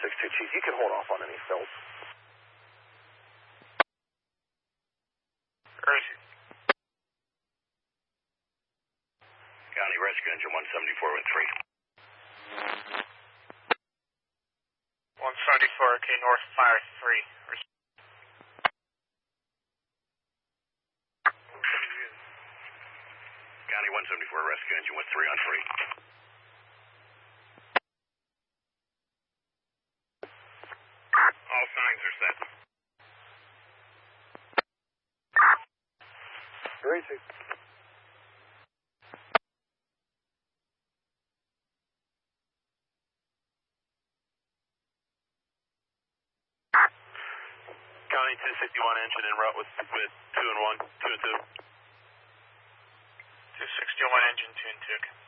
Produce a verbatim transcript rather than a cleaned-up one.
six two, Chief. You can hold off on any fills. Where is he? County Rescue Engine one seventy-four with three. one seventy-four, okay, north fire three. County one seventy-four Rescue Engine with three on three. All signs are set. Great, Chief. County two sixty-one engine en route with, with two and one, two and two. two sixty-one engine, two and two.